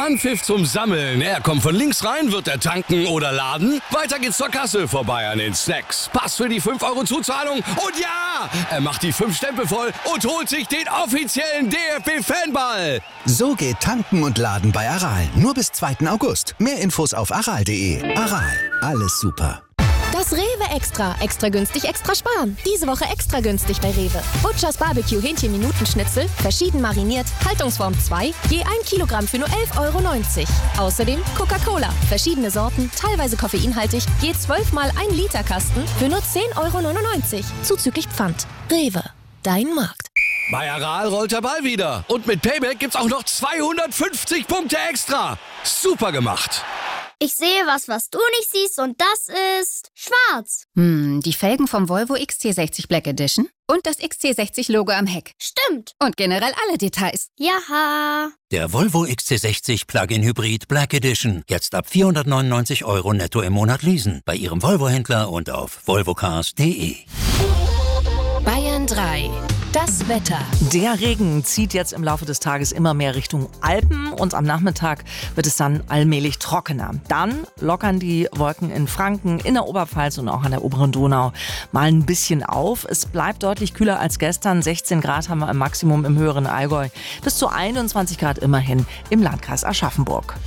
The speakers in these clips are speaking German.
Anpfiff zum Sammeln. Er kommt von links rein, wird er tanken oder laden. Weiter geht's zur Kasse, vorbei an den Snacks. Pass für die 5 Euro Zuzahlung. Und ja, er macht die 5 Stempel voll und holt sich den offiziellen DFB-Fanball. So geht Tanken und Laden bei Aral. Nur bis 2. August. Mehr Infos auf aral.de. Aral, alles super. Das Rewe Extra. Extra günstig, extra sparen. Diese Woche extra günstig bei Rewe. Butchers Barbecue Hähnchen-Minutenschnitzel, verschieden mariniert, Haltungsform 2, je 1 Kilogramm für nur 11,90 Euro. Außerdem Coca-Cola, verschiedene Sorten, teilweise koffeinhaltig, je 12 mal 1 Liter Kasten für nur 10,99 Euro. Zuzüglich Pfand. Rewe, dein Markt. Bei Aral rollt der Ball wieder. Und mit Payback gibt's auch noch 250 Punkte extra. Super gemacht. Ich sehe was du nicht siehst und das ist schwarz. Die Felgen vom Volvo XC60 Black Edition und das XC60-Logo am Heck. Stimmt. Und generell alle Details. Jaha. Der Volvo XC60 Plug-in Hybrid Black Edition. Jetzt ab 499 € netto im Monat leasen. Bei Ihrem Volvo-Händler und auf volvocars.de. Bayern 3. Das Wetter. Der Regen zieht jetzt im Laufe des Tages immer mehr Richtung Alpen und am Nachmittag wird es dann allmählich trockener. Dann lockern die Wolken in Franken, in der Oberpfalz und auch an der oberen Donau mal ein bisschen auf. Es bleibt deutlich kühler als gestern. 16 Grad haben wir im Maximum im höheren Allgäu. Bis zu 21 Grad immerhin im Landkreis Aschaffenburg.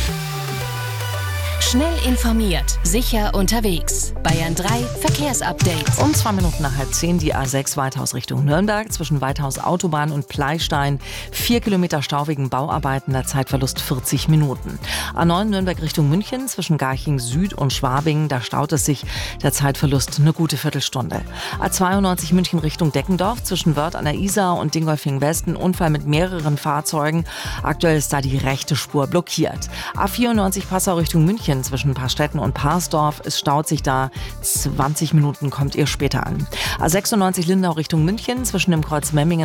Schnell informiert, sicher unterwegs. Bayern 3 Verkehrsupdate. Um 2 Minuten nach 9:30 die A6 Weithaus Richtung Nürnberg zwischen Weithaus Autobahn und Pleistein. 4 Kilometer Stau wegen Bauarbeiten, der Zeitverlust 40 Minuten. A9 Nürnberg Richtung München zwischen Garching Süd und Schwabing. Da staut es sich, der Zeitverlust eine gute Viertelstunde. A92 München Richtung Deckendorf zwischen Wörth an der Isar und Dingolfing West. Ein Unfall mit mehreren Fahrzeugen. Aktuell ist da die rechte Spur blockiert. A94 Passau Richtung München zwischen Paarstetten und Parsdorf. Es staut sich da. 20 Minuten kommt ihr später an. A96 Lindau Richtung München zwischen dem Kreuz Memmingen